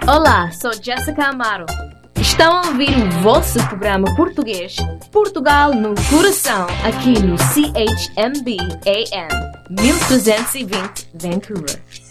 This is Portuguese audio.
Olá, sou Jessica Amaro. Estão a ouvir o vosso programa português Portugal no Coração, aqui no CHMB AM 1320 Vancouver.